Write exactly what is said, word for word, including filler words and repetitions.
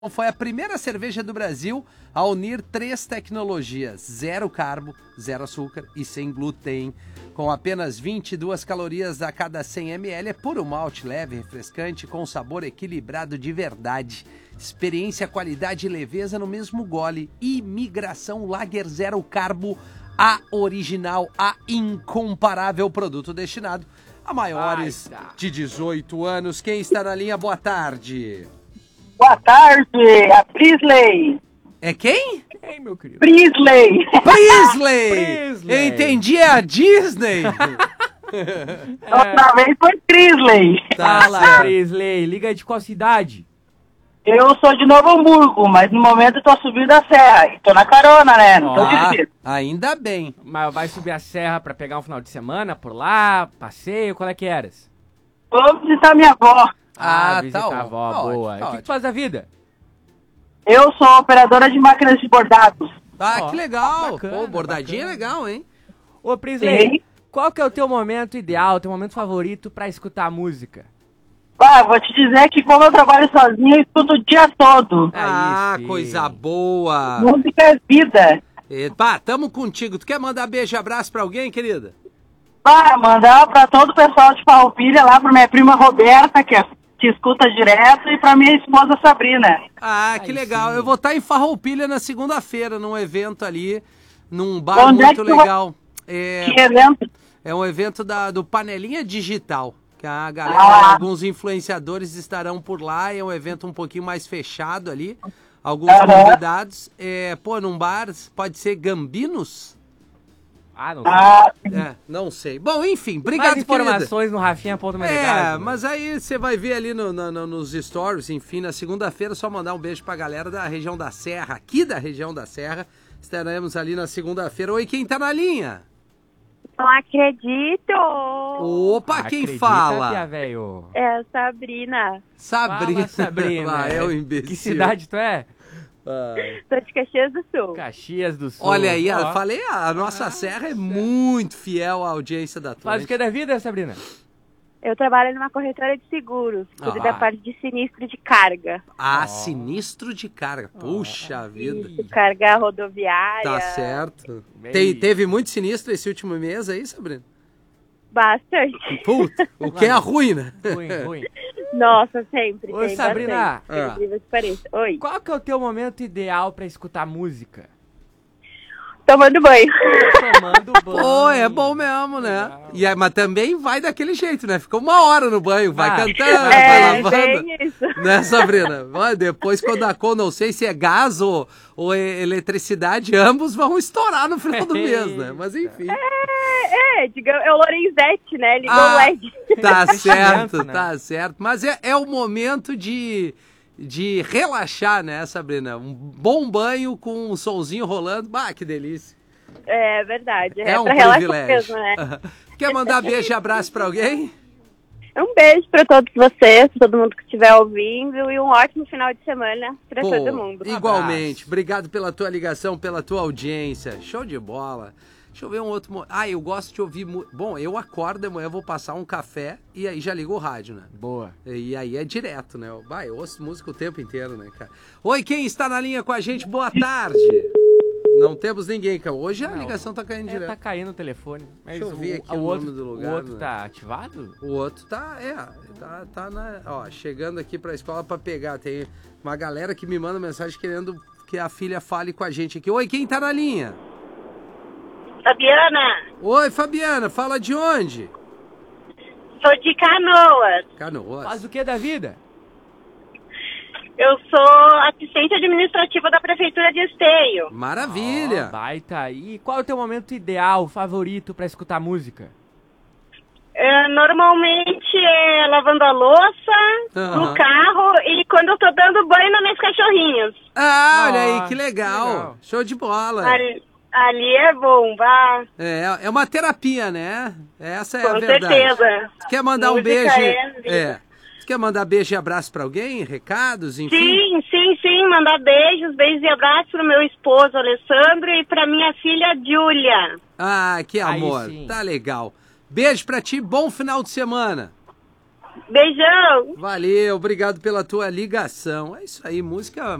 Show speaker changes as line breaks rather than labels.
Foi a primeira cerveja do Brasil a unir três tecnologias: zero carbo, zero açúcar e sem glúten. Com apenas vinte e duas calorias a cada cem mililitros, é puro malte leve, refrescante, com sabor equilibrado de verdade. Experiência, qualidade e leveza no mesmo gole. Imigração Lager Zero Carbo, a original, a incomparável, produto destinado a maiores
Ai, tá.
de dezoito anos. Quem está na linha? Boa tarde.
Boa tarde, a Prisley.
É quem?
Ei, meu querido.
Prisley.
Prisley!
Prisley.
Eu entendi, é a Disney.
Outra vez foi Prisley.
Tá
Fala,
certo.
Prisley. Liga de qual cidade?
Eu sou de Novo Hamburgo, mas no momento eu tô subindo a serra. E tô na carona, né? Não tô
Ah,
difícil.
ainda bem.
Mas vai subir a serra pra pegar um final de semana por lá? Passeio? Qual é que eras?
Vou visitar minha avó.
Ah,
visitar
tá
a avó,
ótimo,
boa.
tá
O que
ótimo.
tu faz da vida?
Eu sou operadora de máquinas de bordados.
Ah,
Ó,
que legal.
bacana,
Pô, bordadinho é
bacana.
legal, hein?
Ô, Prisley,
Sim.
qual que é o teu momento ideal, teu momento favorito pra escutar música?
Ah, vou te dizer que como eu trabalho sozinho, eu estudo o dia todo.
Ah,
sim.
coisa boa.
Música é vida.
Epa, tamo contigo. Tu quer mandar beijo e abraço pra alguém, querida?
Ah, mandar pra todo o pessoal de Farroupilha, lá pra minha prima Roberta, que, é, que escuta direto, e pra minha esposa Sabrina.
Ah, que
Aí
legal.
sim.
Eu vou estar em Farroupilha na segunda-feira, num evento ali, num bar
Onde é
muito
que tu vai-
legal. É,
Que evento.
é um evento da, do Panelinha Digital, que a galera,
Ah.
alguns influenciadores estarão por lá. É um evento um pouquinho mais fechado ali. Alguns
Aham.
convidados. É, pô, num bar, pode ser Gambinos?
Ah, não sei.
Ah,
É, não sei. Bom, enfim,
Mais
obrigado, querida.
informações no rafinha ponto menegaso.
É, mas aí você vai ver ali no, no- no- nos stories, enfim, na segunda-feira, só mandar um beijo pra galera da região da Serra, aqui da região da Serra. Estaremos ali na segunda-feira. Oi, quem tá na linha?
Não acredito!
Opa, quem
Acredita,
fala?
Pia, velho?
É a Sabrina.
Sabrina.
Fala, Sabrina.
Ah, é um imbecil.
Que cidade tu é?
Ai.
Tô de Caxias do Sul.
Caxias do Sul.
Olha aí,
Ó.
eu falei, a nossa Serra é muito fiel à audiência da
Faz o que
Atlântica.
da vida, Sabrina?
Eu trabalho numa corretora de seguros, cuido
Ah.
da parte de sinistro de carga.
Ah,
Ó.
sinistro de carga. Puxa vida.
Isso, carga rodoviária.
Tá certo.
Bem-
Tem- teve muito sinistro esse último mês aí, Sabrina?
Bastante.
Puta, o que é ruim, né?
Ruim, ruim.
Nossa, sempre.
Ô,
tem
Sabrina.
bastante, por
Ah.
incrível que pareça. Oi.
Qual que é o teu momento ideal pra escutar música?
Tomando banho.
Tomando banho.
Pô, é bom mesmo, né?
Legal.
E aí, mas também vai daquele jeito, né? Fica uma hora no banho, vai
Ah.
cantando, vai
É,
lavando.
bem isso.
Né, Sabrina? Vai, depois, quando a conta, não sei se é gás ou, ou é eletricidade, ambos vão estourar no final do mês, né? Mas enfim.
É, é, digamos, é o Lorenzetti, né? Ligou
Ah,
o L E D.
Tá certo,
né?
tá certo. Mas é, é o momento de, de relaxar, né, Sabrina? Um bom banho com um solzinho rolando. Bah, que delícia.
É verdade. É,
É um
pra relaxar
privilégio.
mesmo, né?
Quer mandar beijo e abraço pra alguém?
Um beijo pra todos vocês, pra todo mundo que estiver ouvindo e um ótimo final de semana pra
Pô,
todo mundo.
igualmente.
Abraço.
Obrigado pela tua ligação, pela tua audiência. Show de bola. Deixa eu ver um outro... mo- Ah, eu gosto de ouvir... mu- Bom, eu acordo de manhã, vou passar um café e aí já ligo o rádio, né?
Boa.
E aí é direto, né? Vai, eu ouço música o tempo inteiro, né, cara? Oi, quem está na linha com a gente? Boa tarde. Não temos ninguém, cara. Hoje a
Não.
ligação tá caindo
É,
direto.
tá caindo o telefone. Mas
Deixa eu ver
o,
aqui
o
o
outro,
nome do lugar,
O outro
né?
tá ativado?
O outro tá, é, tá, tá na, ó, chegando aqui pra escola pra pegar. Tem uma galera que me manda mensagem querendo que a filha fale com a gente aqui. Oi, quem tá na linha?
Fabiana,
Oi, Fabiana, fala de onde?
sou de Canoas.
Canoas.
Faz o que da vida?
Eu sou assistente administrativa da Prefeitura de Esteio.
Maravilha.
Ó, baita. E qual é o teu momento ideal, favorito pra escutar música?
É, normalmente é lavando a louça,
Aham.
no carro e quando eu tô dando banho nos meus cachorrinhos.
Ah, olha aí,
Ó,
que legal.
legal.
Show de bola.
Ali, ali é bom, vá.
É, é uma terapia, né? Essa é
Com
a verdade.
certeza.
Tu quer mandar um
Música
beijo?
é vida.
É. Tu quer mandar beijo e abraço pra alguém? Recados, enfim?
Sim, sim, sim. Mandar beijos, beijos e abraços pro meu esposo Alessandro e pra minha filha Júlia.
Ah, que
Aí
amor.
sim.
Tá legal. Beijo pra ti, bom final de semana.
Beijão!
Valeu, obrigado pela tua ligação. É isso aí, música